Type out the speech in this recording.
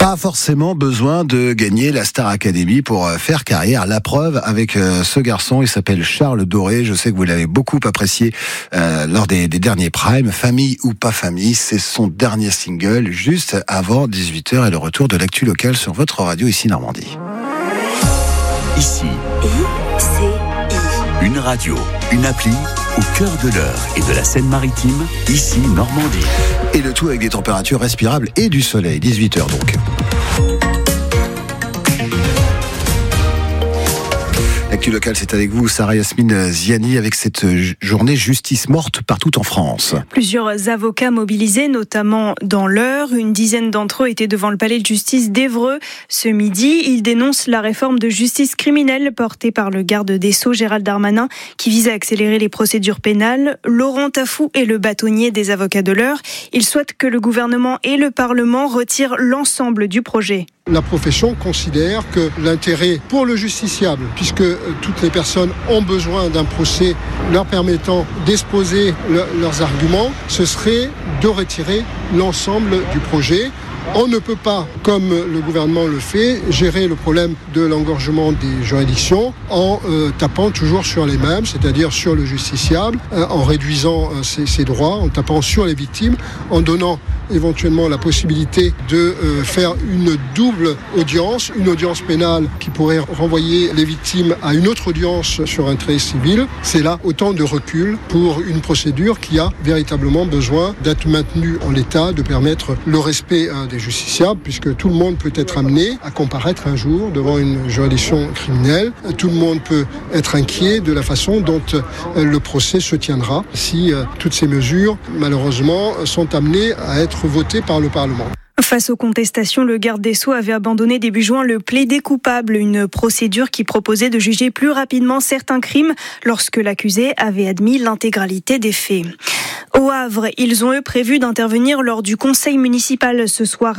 Pas forcément besoin de gagner la Star Academy pour faire carrière. La preuve avec ce garçon, il s'appelle Charles Doré. Je sais que vous l'avez beaucoup apprécié lors des derniers primes. Famille ou pas famille, c'est son dernier single juste avant 18h et le retour de l'actu locale sur votre radio ici Normandie. Ici, ICI. Une radio, une appli au cœur de l'Eure et de la Seine-Maritime, ici Normandie. Et le tout avec des températures respirables et du soleil, 18h donc. L'actu locale, c'est avec vous, Sarah Yasmine Ziani, avec cette journée justice morte partout en France. Plusieurs avocats mobilisés, notamment dans l'Eure. Une dizaine d'entre eux étaient devant le palais de justice d'Évreux. Ce midi, ils dénoncent la réforme de justice criminelle portée par le garde des Sceaux, Gérald Darmanin, qui vise à accélérer les procédures pénales. Laurent Tafou est le bâtonnier des avocats de l'Eure. Il souhaite que le gouvernement et le Parlement retirent l'ensemble du projet. La profession considère que l'intérêt pour le justiciable, puisque toutes les personnes ont besoin d'un procès leur permettant d'exposer leurs arguments, ce serait de retirer l'ensemble du projet. On ne peut pas, comme le gouvernement le fait, gérer le problème de l'engorgement des juridictions en tapant toujours sur les mêmes, c'est-à-dire sur le justiciable, en réduisant ses droits, en tapant sur les victimes, en donnant éventuellement la possibilité de faire une double audience, une audience pénale qui pourrait renvoyer les victimes à une autre audience sur un trait civil. C'est là autant de recul pour une procédure qui a véritablement besoin d'être maintenue en l'état, de permettre le respect des justiciables, puisque tout le monde peut être amené à comparaître un jour devant une juridiction criminelle. Tout le monde peut être inquiet de la façon dont le procès se tiendra si toutes ces mesures, malheureusement, sont amenées à être votées par le Parlement. Face aux contestations, le garde des Sceaux avait abandonné début juin le plaidé coupable, une procédure qui proposait de juger plus rapidement certains crimes lorsque l'accusé avait admis l'intégralité des faits. Au Havre, ils ont prévu d'intervenir lors du conseil municipal ce soir